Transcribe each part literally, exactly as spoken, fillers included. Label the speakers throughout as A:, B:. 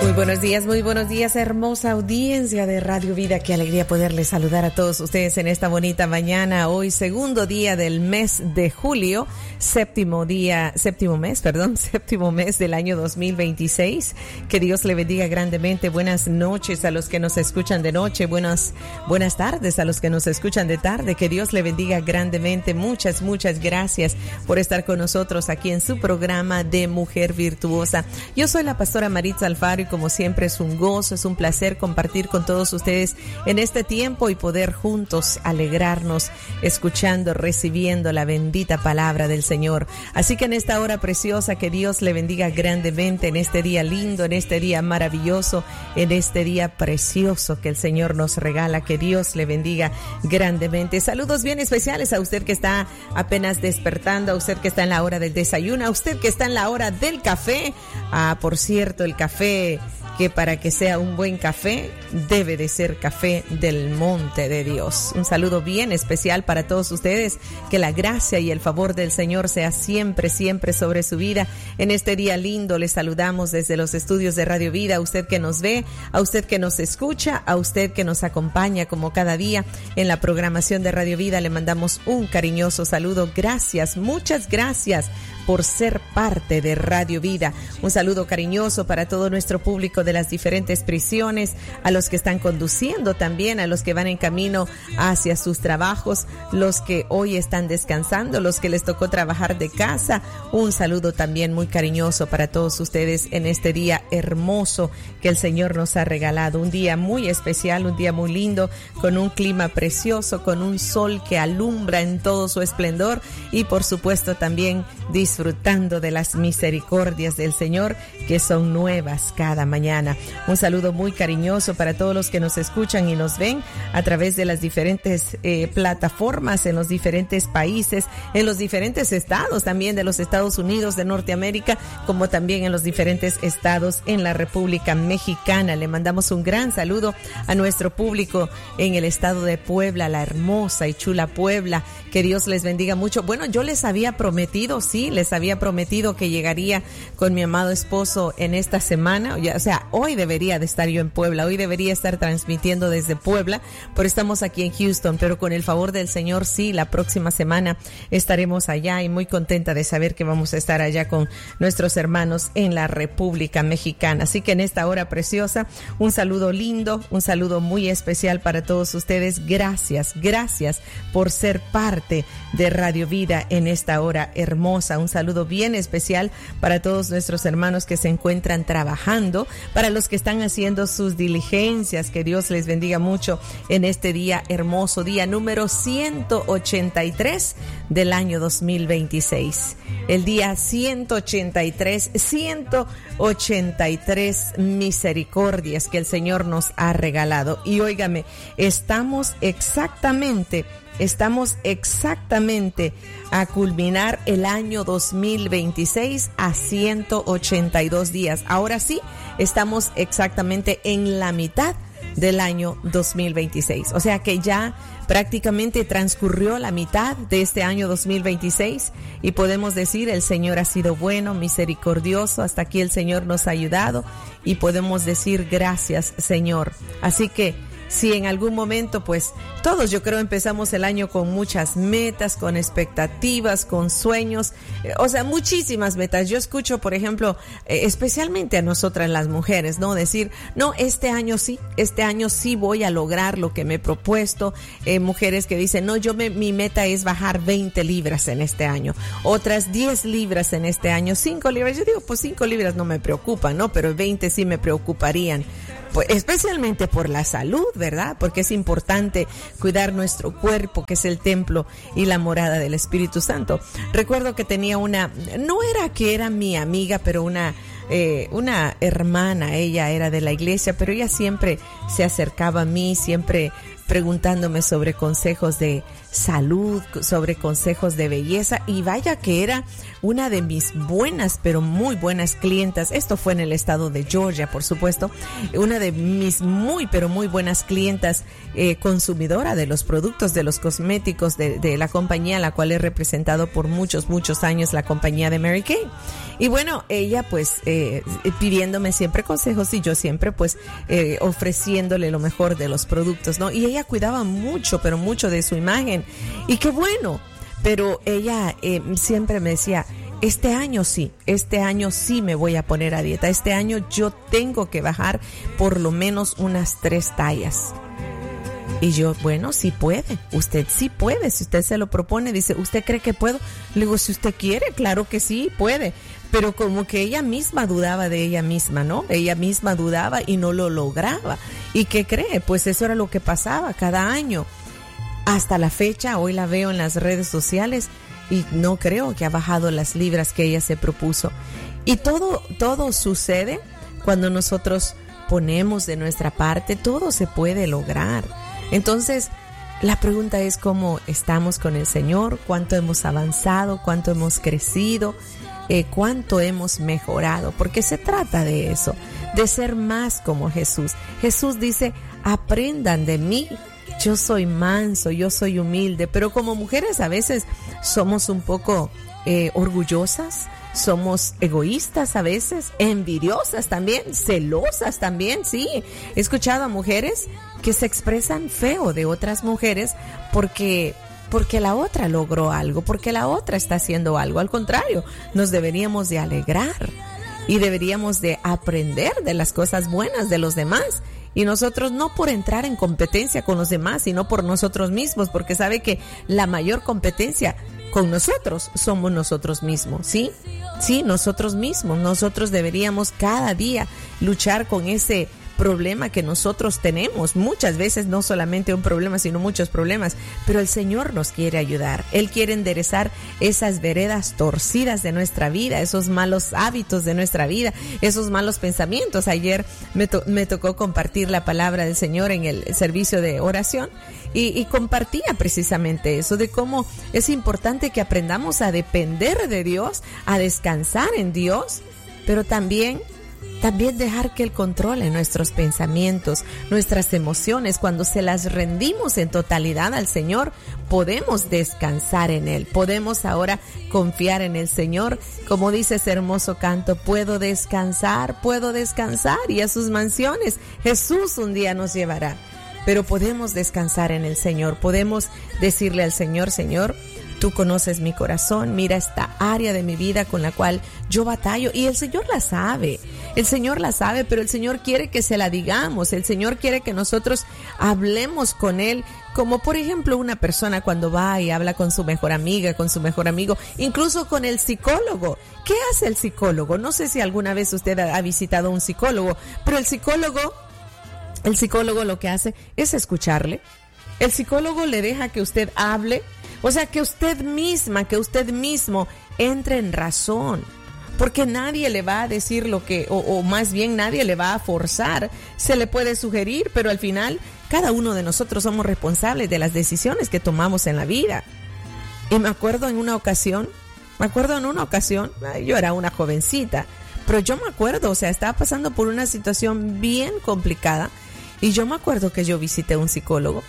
A: Muy buenos días, muy buenos días, hermosa audiencia de Radio Vida. Qué alegría poderles saludar a todos ustedes en esta bonita mañana. Hoy, segundo día del mes de julio, séptimo día, séptimo mes, perdón, séptimo mes del año dos mil veintiséis. Que Dios le bendiga grandemente. Buenas noches a los que nos escuchan de noche. Buenas, buenas tardes a los que nos escuchan de tarde. Que Dios le bendiga grandemente. Muchas, muchas gracias por estar con nosotros aquí en su programa de Mujer Virtuosa. Yo soy la pastora Maritza Alfaro y como siempre es un gozo, es un placer compartir con todos ustedes en este tiempo y poder juntos alegrarnos escuchando, recibiendo la bendita palabra del Señor. Así que en esta hora preciosa, que Dios le bendiga grandemente en este día lindo, en este día maravilloso, en este día precioso que el Señor nos regala. Que Dios le bendiga grandemente. Saludos bien especiales a usted que está apenas despertando, a usted que está en la hora del desayuno, a usted que está en la hora del café. Ah, por cierto, el café, que para que sea un buen café, debe de ser café del monte de Dios. Un saludo bien especial para todos ustedes. Que la gracia y el favor del Señor sea siempre, siempre sobre su vida. En este día lindo les saludamos desde los estudios de Radio Vida. A usted que nos ve, a usted que nos escucha, a usted que nos acompaña como cada día en la programación de Radio Vida, le mandamos un cariñoso saludo. Gracias, muchas gracias por ser parte de Radio Vida. Un saludo cariñoso para todo nuestro público de las diferentes prisiones, a los que están conduciendo también, a los que van en camino hacia sus trabajos, los que hoy están descansando, los que les tocó trabajar de casa. Un saludo también muy cariñoso para todos ustedes en este día hermoso que el Señor nos ha regalado. Un día muy especial, un día muy lindo, con un clima precioso, con un sol que alumbra en todo su esplendor y por supuesto también disfrutando de las misericordias del Señor que son nuevas cada mañana. Un saludo muy cariñoso para todos los que nos escuchan y nos ven a través de las diferentes eh, plataformas en los diferentes países, en los diferentes estados también de los Estados Unidos de Norteamérica, como también en los diferentes estados en la República Mexicana. Le mandamos un gran saludo a nuestro público en el estado de Puebla, la hermosa y chula Puebla. Que Dios les bendiga mucho. Bueno, yo les había prometido, sí, les había prometido que llegaría con mi amado esposo en esta semana. Ya, o sea, hoy debería de estar yo en Puebla, hoy debería estar transmitiendo desde Puebla, pero estamos aquí en Houston. Pero con el favor del Señor, sí, la próxima semana estaremos allá y muy contenta de saber que vamos a estar allá con nuestros hermanos en la República Mexicana. Así que en esta hora preciosa, un saludo lindo, un saludo muy especial para todos ustedes. Gracias, gracias por ser parte de Radio Vida en esta hora hermosa. Un saludo bien especial para todos nuestros hermanos que se encuentran trabajando, para los que están haciendo sus diligencias. Que Dios les bendiga mucho en este día hermoso, día número ciento ochenta y tres del año dos mil veintiséis. El día ciento ochenta y tres, ciento ochenta y tres misericordias que el Señor nos ha regalado. Y óigame, estamos exactamente Estamos exactamente a culminar el año dos mil veintiséis a ciento ochenta y dos días. Ahora sí, estamos exactamente en la mitad del año dos mil veintiséis. O sea que ya prácticamente transcurrió la mitad de este año dos mil veintiséis y podemos decir el Señor ha sido bueno, misericordioso. Hasta aquí el Señor nos ha ayudado y podemos decir gracias, Señor. Así que si en algún momento, pues todos yo creo empezamos el año con muchas metas, con expectativas, con sueños, eh, o sea, muchísimas metas. Yo escucho, por ejemplo, eh, especialmente a nosotras las mujeres, ¿no? Decir, no, este año sí, este año sí voy a lograr lo que me he propuesto. Eh, mujeres que dicen, no, yo me, mi meta es bajar veinte libras en este año, otras diez libras en este año, cinco libras. Yo digo, pues cinco libras no me preocupan, ¿no? Pero veinte sí me preocuparían. Pues especialmente por la salud, ¿verdad? Porque es importante cuidar nuestro cuerpo, que es el templo y la morada del Espíritu Santo. Recuerdo que tenía una, no era que era mi amiga, pero una eh, una hermana, ella era de la iglesia, pero ella siempre se acercaba a mí, siempre preguntándome sobre consejos de salud, sobre consejos de belleza, y vaya que era una de mis buenas, pero muy buenas clientas. Esto fue en el estado de Georgia, por supuesto. Una de mis muy, pero muy buenas clientas, eh, consumidora de los productos, de los cosméticos de, de la compañía, la cual he representado por muchos, muchos años, la compañía de Mary Kay. Y bueno, ella pues eh, pidiéndome siempre consejos y yo siempre pues eh, ofreciéndole lo mejor de los productos, ¿no? Y ella cuidaba mucho, pero mucho de su imagen. Y qué bueno, pero ella eh, siempre me decía, este año sí, este año sí me voy a poner a dieta, este año yo tengo que bajar por lo menos unas tres tallas. Y yo, bueno, sí puede, usted sí puede, si usted se lo propone, dice, ¿usted cree que puedo? Le digo, si usted quiere, claro que sí, puede. Pero como que ella misma dudaba de ella misma, ¿no? Ella misma dudaba y no lo lograba. ¿Y qué cree? Pues eso era lo que pasaba cada año. Hasta la fecha, hoy la veo en las redes sociales y no creo que ha bajado las libras que ella se propuso. Y todo, todo sucede cuando nosotros ponemos de nuestra parte, todo se puede lograr. Entonces, la pregunta es cómo estamos con el Señor, cuánto hemos avanzado, cuánto hemos crecido, eh, cuánto hemos mejorado, porque se trata de eso, de ser más como Jesús. Jesús dice, aprendan de mí, yo soy manso, yo soy humilde, pero como mujeres a veces somos un poco eh, orgullosas, somos egoístas a veces, envidiosas también, celosas también, sí. He escuchado a mujeres que se expresan feo de otras mujeres porque, porque la otra logró algo, porque la otra está haciendo algo. Al contrario, nos deberíamos de alegrar y deberíamos de aprender de las cosas buenas de los demás. Y nosotros no por entrar en competencia con los demás, sino por nosotros mismos, porque sabe que la mayor competencia con nosotros somos nosotros mismos, ¿sí? Sí, nosotros mismos. Nosotros deberíamos cada día luchar con ese problema que nosotros tenemos. Muchas veces no solamente un problema, sino muchos problemas. Pero el Señor nos quiere ayudar. Él quiere enderezar esas veredas torcidas de nuestra vida, esos malos hábitos de nuestra vida, esos malos pensamientos. Ayer me, to- me tocó compartir la palabra del Señor en el servicio de oración. Y, y compartía precisamente eso, de cómo es importante que aprendamos a depender de Dios, a descansar en Dios, pero también, también dejar que Él controle nuestros pensamientos, nuestras emociones. Cuando se las rendimos en totalidad al Señor, podemos descansar en Él, podemos ahora confiar en el Señor. Como dice ese hermoso canto, puedo descansar, puedo descansar, y a sus mansiones Jesús un día nos llevará. Pero podemos descansar en el Señor, podemos decirle al Señor, Señor, tú conoces mi corazón, mira esta área de mi vida con la cual yo batallo, y el Señor la sabe, el Señor la sabe, pero el Señor quiere que se la digamos, el Señor quiere que nosotros hablemos con Él, como por ejemplo una persona cuando va y habla con su mejor amiga, con su mejor amigo, incluso con el psicólogo. ¿Qué hace el psicólogo? No sé si alguna vez usted ha visitado a un psicólogo, pero el psicólogo... El psicólogo lo que hace es escucharle. El psicólogo le deja que usted hable, o sea, que usted misma, que usted mismo entre en razón, porque nadie le va a decir lo que, o, o más bien nadie le va a forzar. Se le puede sugerir, pero al final cada uno de nosotros somos responsables de las decisiones que tomamos en la vida. Y me acuerdo en una ocasión, me acuerdo en una ocasión, yo era una jovencita, pero yo me acuerdo, o sea, estaba pasando por una situación bien complicada. Y yo me acuerdo que yo visité a un psicólogo.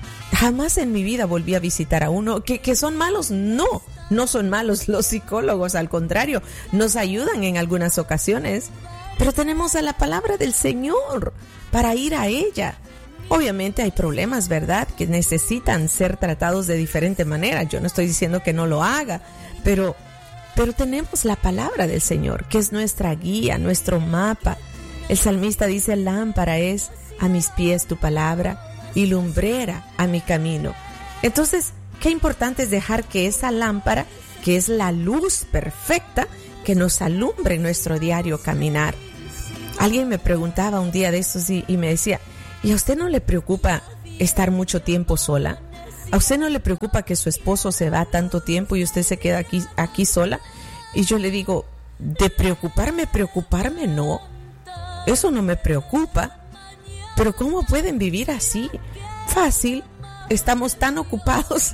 A: Jamás en mi vida volví a visitar a uno. ¿Que, que son malos? No, no son malos los psicólogos. Al contrario, nos ayudan en algunas ocasiones. Pero tenemos a la palabra del Señor para ir a ella. Obviamente hay problemas, ¿verdad?, que necesitan ser tratados de diferente manera. Yo no estoy diciendo que no lo haga, pero, pero tenemos la palabra del Señor, que es nuestra guía, nuestro mapa. El salmista dice, lámpara es a mis pies tu palabra y lumbrera a mi camino. Entonces, qué importante es dejar que esa lámpara, que es la luz perfecta, que nos alumbre en nuestro diario caminar. Alguien me preguntaba un día de estos y, y me decía, ¿y a usted no le preocupa estar mucho tiempo sola? ¿A usted no le preocupa que su esposo se va tanto tiempo y usted se queda aquí, aquí sola? Y yo le digo, de preocuparme, preocuparme no. Eso no me preocupa. Pero ¿cómo pueden vivir así? Fácil. Estamos tan ocupados,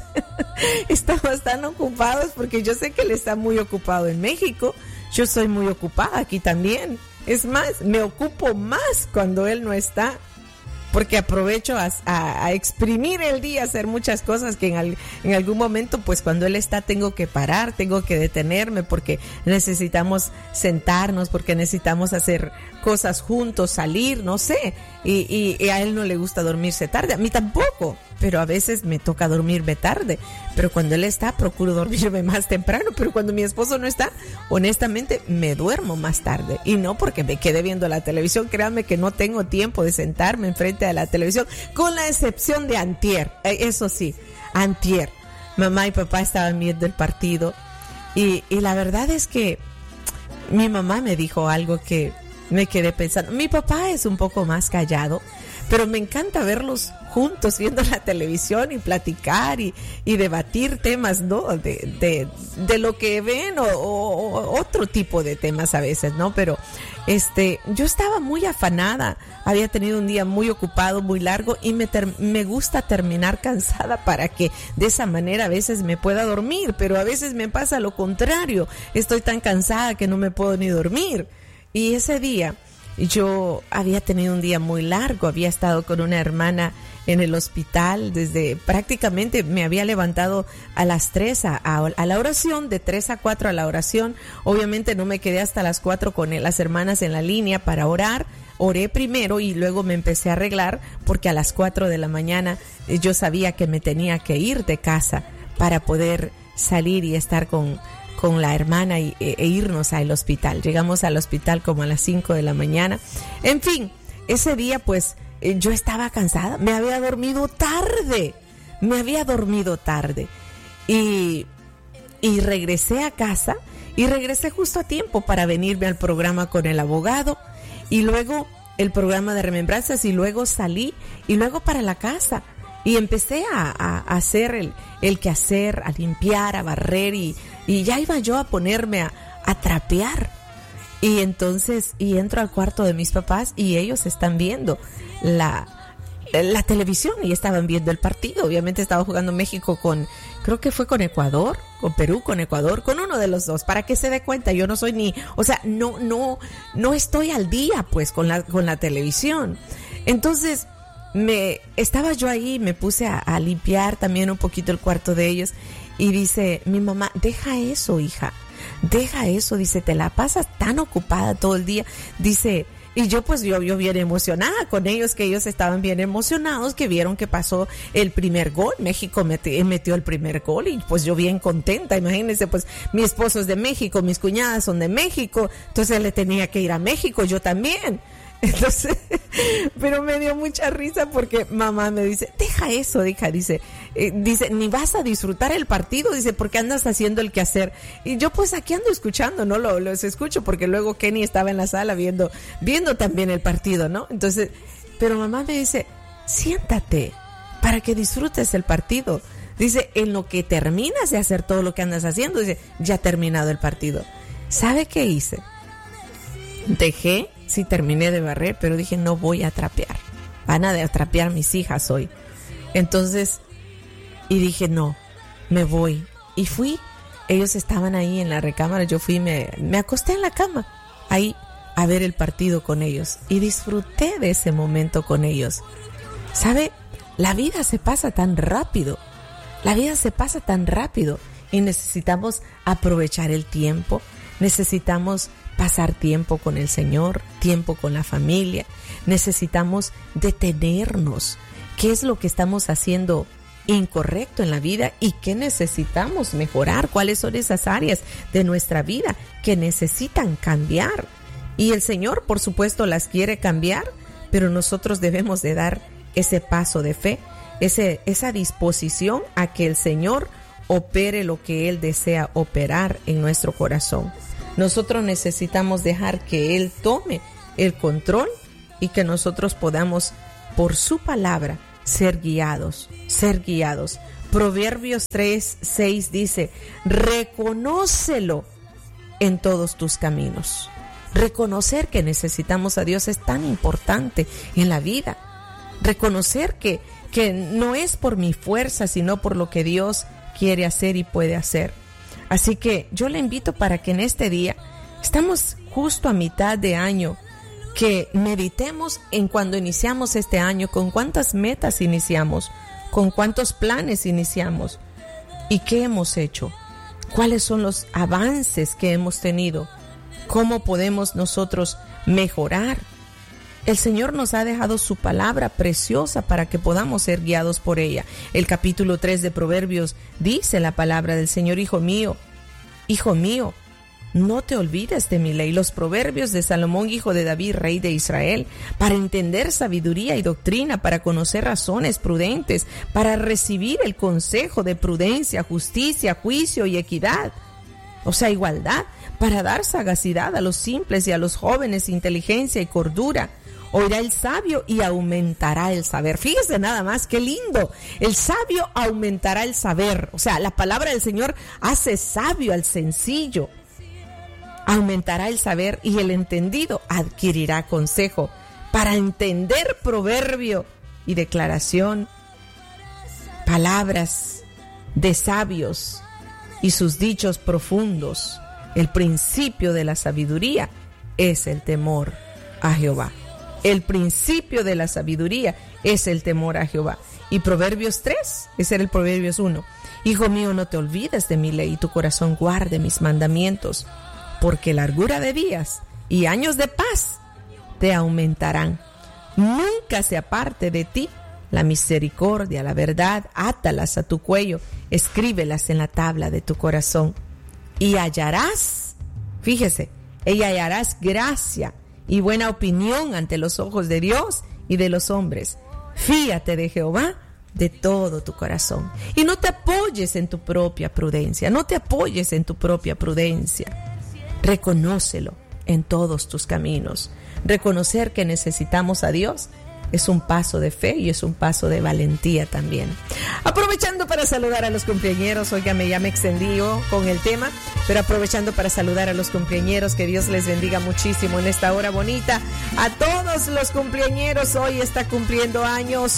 A: estamos tan ocupados porque yo sé que él está muy ocupado en México. Yo soy muy ocupada aquí también. Es más, me ocupo más cuando él no está, porque aprovecho a, a, a exprimir el día, hacer muchas cosas que en, al, en algún momento, pues cuando él está, tengo que parar, tengo que detenerme, porque necesitamos sentarnos, porque necesitamos hacer cosas juntos, salir, no sé. Y, y, y a él no le gusta dormirse tarde, a mí tampoco, pero a veces me toca dormirme tarde. Pero cuando él está, procuro dormirme más temprano. Pero cuando mi esposo no está, honestamente, me duermo más tarde. Y no porque me quede viendo la televisión. Créanme que no tengo tiempo de sentarme enfrente de la televisión, con la excepción de antier. Eh, eso sí, antier. Mamá y papá estaban viendo el partido. Y, y la verdad es que mi mamá me dijo algo que me quedé pensando. Mi papá es un poco más callado, pero me encanta verlos juntos viendo la televisión y platicar y, y debatir temas, ¿no? De, de, de lo que ven o, o, o otro tipo de temas a veces, ¿no? Pero este, yo estaba muy afanada, había tenido un día muy ocupado, muy largo, y me, ter- me gusta terminar cansada para que de esa manera a veces me pueda dormir, pero a veces me pasa lo contrario, estoy tan cansada que no me puedo ni dormir. Y ese día yo había tenido un día muy largo, había estado con una hermana en el hospital, desde prácticamente me había levantado a las tres a, a, a la oración, de tres a cuatro a la oración. Obviamente no me quedé hasta las cuatro con las hermanas en la línea para orar. Oré primero y luego me empecé a arreglar, porque a las cuatro de la mañana yo sabía que me tenía que ir de casa para poder salir y estar con con la hermana y, e, e irnos al hospital. Llegamos al hospital como a las cinco de la mañana. En fin, ese día pues eh, yo estaba cansada, me había dormido tarde, me había dormido tarde y, y regresé a casa y regresé justo a tiempo para venirme al programa con el abogado y luego el programa de remembranzas y luego salí y luego para la casa. Y empecé a, a, a hacer el, el quehacer, a limpiar, a barrer y, y ya iba yo a ponerme a, a trapear. Y entonces, y entro al cuarto de mis papás y ellos están viendo la, la televisión y estaban viendo el partido. Obviamente estaba jugando México con, creo que fue con Ecuador, con Perú, con Ecuador, con uno de los dos, para que se dé cuenta. Yo no soy ni, o sea, no, no, no estoy al día pues con la, con la televisión. Entonces, me estaba yo ahí, me puse a, a limpiar también un poquito el cuarto de ellos y dice mi mamá, deja eso, hija, deja eso, dice, te la pasas tan ocupada todo el día, dice, y yo pues yo, yo bien emocionada con ellos, que ellos estaban bien emocionados, que vieron que pasó el primer gol, México meti, metió el primer gol y pues yo bien contenta, imagínense, pues mi esposo es de México, mis cuñadas son de México, entonces le tenía que ir a México, yo también. Entonces, pero me dio mucha risa porque mamá me dice, deja eso, hija, dice, eh, dice, ni vas a disfrutar el partido, dice, porque andas haciendo el quehacer. Y yo pues aquí ando escuchando, ¿no? Lo, los escucho porque luego Kenny estaba en la sala viendo, viendo también el partido, ¿no? Entonces, pero mamá me dice, siéntate para que disfrutes el partido. Dice, en lo que terminas de hacer todo lo que andas haciendo, dice, ya ha terminado el partido. ¿Sabe qué hice? Dejé, sí terminé de barrer, pero dije no voy a trapear, van a trapear mis hijas hoy. Entonces, y dije no, me voy. Y fui, ellos estaban ahí en la recámara, yo fui, me, me acosté en la cama, ahí a ver el partido con ellos. Y disfruté de ese momento con ellos. ¿Sabe? La vida se pasa tan rápido, la vida se pasa tan rápido y necesitamos aprovechar el tiempo, necesitamos pasar tiempo con el Señor, tiempo con la familia. Necesitamos detenernos. ¿Qué es lo que estamos haciendo incorrecto en la vida y qué necesitamos mejorar? ¿Cuáles son esas áreas de nuestra vida que necesitan cambiar? Y el Señor, por supuesto, las quiere cambiar, pero nosotros debemos de dar ese paso de fe, ese, esa disposición a que el Señor opere lo que Él desea operar en nuestro corazón. Nosotros necesitamos dejar que Él tome el control y que nosotros podamos, por su palabra, ser guiados, ser guiados. Proverbios tres, seis dice, reconócelo en todos tus caminos. Reconocer que necesitamos a Dios es tan importante en la vida. Reconocer que, que no es por mi fuerza, sino por lo que Dios quiere hacer y puede hacer. Así que yo le invito para que en este día, estamos justo a mitad de año, que meditemos en cuando iniciamos este año, con cuántas metas iniciamos, con cuántos planes iniciamos y qué hemos hecho, cuáles son los avances que hemos tenido, cómo podemos nosotros mejorar. El Señor nos ha dejado su palabra preciosa para que podamos ser guiados por ella. El capítulo tres de Proverbios dice la palabra del Señor: hijo mío, hijo mío, no te olvides de mi ley. Los proverbios de Salomón, hijo de David, rey de Israel, para entender sabiduría y doctrina, para conocer razones prudentes, para recibir el consejo de prudencia, justicia, juicio y equidad. O sea, igualdad, para dar sagacidad a los simples y a los jóvenes, inteligencia y cordura. Oirá el sabio y aumentará el saber. Fíjese nada más, qué lindo. El sabio aumentará el saber. O sea, la palabra del Señor hace sabio al sencillo. Aumentará el saber y el entendido adquirirá consejo. Para entender proverbio y declaración, palabras de sabios y sus dichos profundos, el principio de la sabiduría es el temor a Jehová. El principio de la sabiduría es el temor a Jehová. Y Proverbios tres, ese era el Proverbios uno. Hijo mío, no te olvides de mi ley y tu corazón guarde mis mandamientos, porque largura de días y años de paz te aumentarán. Nunca se aparte de ti la misericordia, la verdad, átalas a tu cuello, escríbelas en la tabla de tu corazón. Y hallarás, fíjese, y hallarás gracia y buena opinión ante los ojos de Dios y de los hombres. Fíate de Jehová de todo tu corazón. Y no te apoyes en tu propia prudencia, no te apoyes en tu propia prudencia. Reconócelo en todos tus caminos. Reconocer que necesitamos a Dios es un paso de fe y es un paso de valentía también. Aprovechando para saludar a los cumpleañeros, óigame, ya me extendí con el tema, pero aprovechando para saludar a los cumpleañeros, que Dios les bendiga muchísimo en esta hora bonita. A todos los cumpleañeros, hoy está cumpliendo años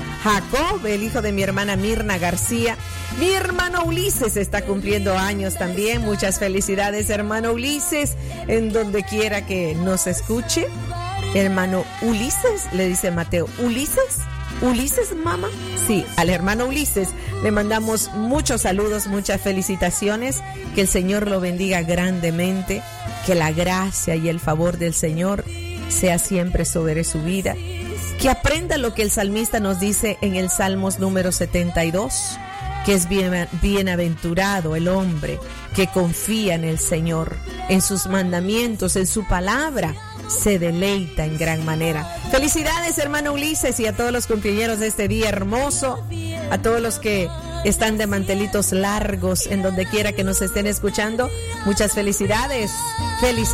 A: Jacob, el hijo de mi hermana Mirna García. Mi hermano Ulises está cumpliendo años también. Muchas felicidades, hermano Ulises, en donde quiera que nos escuche. Hermano Ulises, le dice Mateo. ¿Ulises? ¿Ulises, mamá? Sí, al hermano Ulises le mandamos muchos saludos, muchas felicitaciones. Que el Señor lo bendiga grandemente. Que la gracia y el favor del Señor sea siempre sobre su vida. Que aprenda lo que el salmista nos dice en el Salmos número setenta y dos, que es bien, bienaventurado el hombre que confía en el Señor, en sus mandamientos, en su palabra, se deleita en gran manera. Felicidades, hermano Ulises, y a todos los cumpleaños de este día hermoso, a todos los que están de mantelitos largos en donde quiera que nos estén escuchando. Muchas felicidades. Felicidades.